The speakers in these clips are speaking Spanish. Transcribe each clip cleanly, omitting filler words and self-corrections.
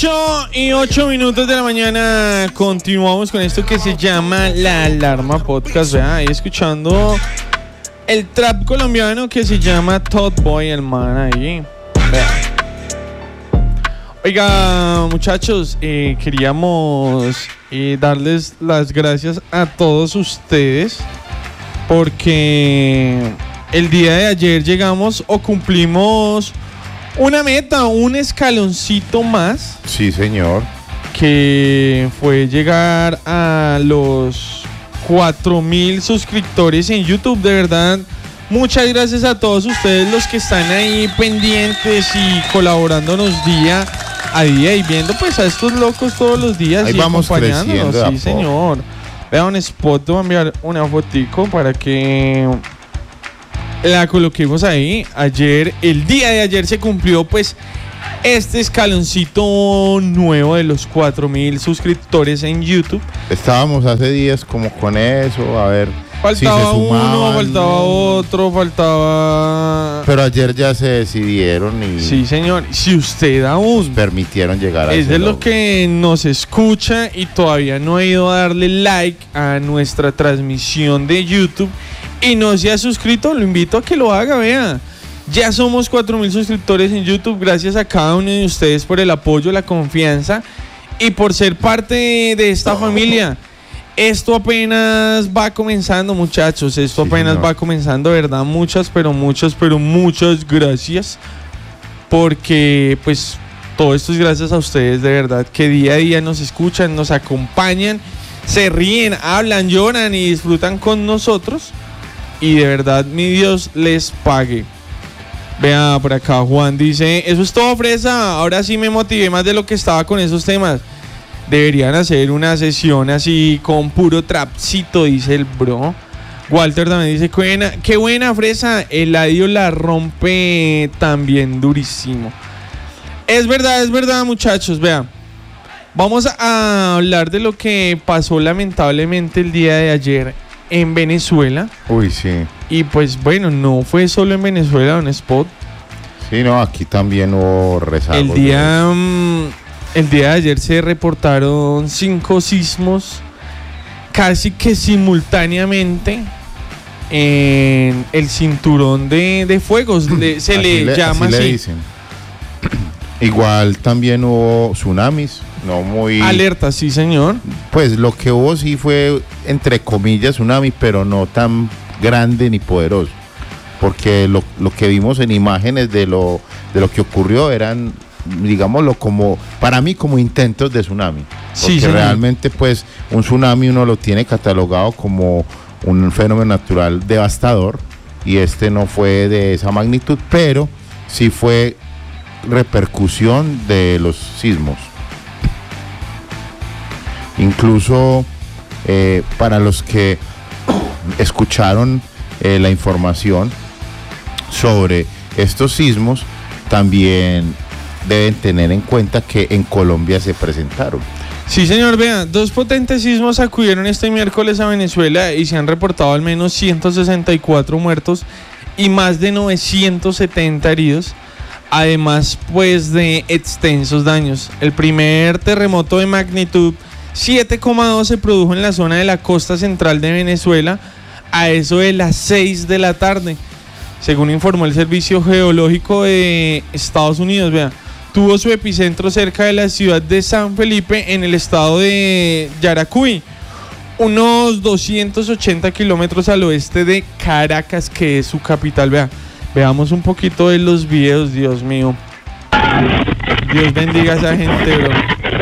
8:08 de la mañana. Continuamos con esto que se llama La Alarma Podcast. Vean, ahí escuchando el trap colombiano que se llama Thought Boy, el man ahí. Vean. Oiga, muchachos, queríamos darles las gracias a todos ustedes porque el día de ayer llegamos o cumplimos una meta, un escaloncito más. Sí, señor. Que fue llegar a los 4,000 suscriptores en YouTube. De verdad, muchas gracias a todos ustedes los que están ahí pendientes y colaborándonos día a día y viendo pues a estos locos todos los días. Ahí y vamos acompañándonos. Sí, señor. Vean un spot, voy a enviar una fotico para que la coloquemos ahí. Ayer, el día de ayer se cumplió pues este escaloncito nuevo de los 4,000 suscriptores en YouTube. Estábamos hace días como con eso, a ver faltaba si se sumaban. uno, faltaba otro, faltaba... Pero ayer ya se decidieron y... Sí, señor. Si usted aún permitieron llegar a es de lo que nos escucha y todavía no ha ido a darle like a nuestra transmisión de YouTube y no se ha suscrito, lo invito a que lo haga, vea. Ya somos 4,000 suscriptores en YouTube. Gracias a cada uno de ustedes por el apoyo, la confianza y por ser parte de esta familia. Esto apenas va comenzando, muchachos. Esto apenas va comenzando, ¿verdad? Muchas gracias. Porque pues todo esto es gracias a ustedes, de verdad, que día a día nos escuchan, nos acompañan, se ríen, hablan, lloran y disfrutan con nosotros. Y de verdad, mi Dios les pague. Vea, por acá Juan dice: eso es todo, fresa. Ahora sí me motivé más de lo que estaba con esos temas. Deberían hacer una sesión así con puro trapcito, dice el bro. Walter también dice: qué buena, fresa. Eladio la rompe también durísimo. Es verdad, muchachos. Vea, vamos a hablar de lo que pasó lamentablemente el día de ayer en Venezuela. Uy, sí. Y pues bueno, no fue solo en Venezuela un spot. Sí, no, aquí también hubo rezagos. El día de ayer se reportaron 5 sismos casi que simultáneamente en el cinturón de fuegos. Se le llama así. Le dicen. Igual también hubo tsunamis. No muy... Alerta, sí, señor. Pues lo que hubo sí fue, entre comillas, tsunami, pero no tan grande ni poderoso. Porque lo que vimos en imágenes de lo que ocurrió eran, digámoslo, como, para mí, como intentos de tsunami. Porque sí, realmente, pues, un tsunami uno lo tiene catalogado como un fenómeno natural devastador. Y este no fue de esa magnitud, pero sí fue repercusión de los sismos. Incluso para los que escucharon la información sobre estos sismos, también deben tener en cuenta que en Colombia se presentaron. Sí, señor, vea, 2 potentes sismos sacudieron este miércoles a Venezuela y se han reportado al menos 164 muertos y más de 970 heridos. Además, pues, de extensos daños. El primer terremoto de magnitud 7,2 se produjo en la zona de la costa central de Venezuela a eso de las 6 de la tarde. Según informó el Servicio Geológico de Estados Unidos, vea, tuvo su epicentro cerca de la ciudad de San Felipe en el estado de Yaracuy, unos 280 kilómetros al oeste de Caracas, que es su capital. Vea, veamos un poquito de los videos, Dios mío. Dios bendiga a esa gente, bro.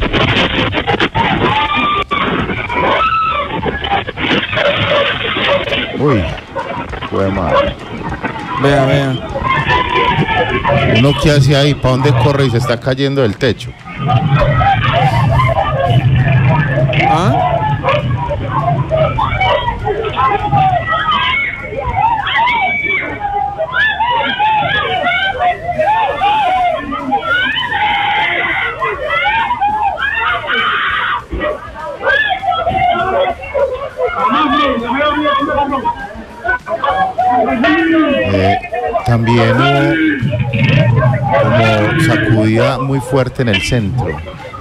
Uy, fue madre. Vea. Uno que hace ahí, ¿para dónde corre y se está cayendo del techo? ¿Ah? También hubo como sacudida muy fuerte en el centro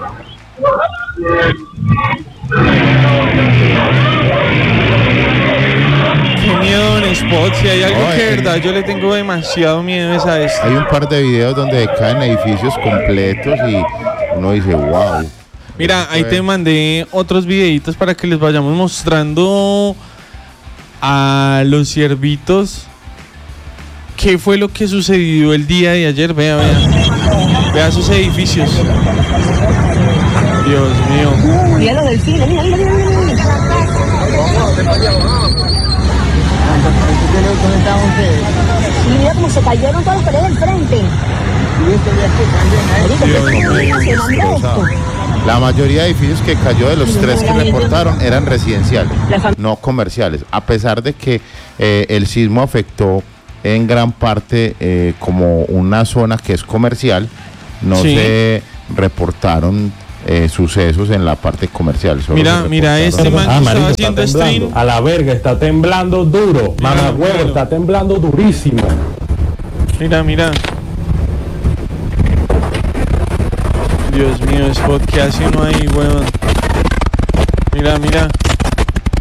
Qué miedo en Spot. Si hay algo que de verdad yo le tengo demasiado miedo es a esto. Hay un par de videos donde caen edificios completos y uno dice, wow. Mira, ahí te mandé otros videitos para que les vayamos mostrando a los ciervitos qué fue lo que sucedió el día de ayer. Vea esos edificios. Dios mío. Mira los del cine, mira. Sí, mira cómo se cayeron todas las paredes del frente. La mayoría de edificios que cayó de los 3 que reportaron eran residenciales, no comerciales, a pesar de que el sismo afectó en gran parte como una zona que es comercial, no se reportaron sucesos en la parte comercial. Mira este man que estaba haciendo stream. A la verga, está temblando duro. Mamá huevo, está temblando durísimo. Mira. Dios mío, Spot, ¿qué hace uno ahí, weón? Mira.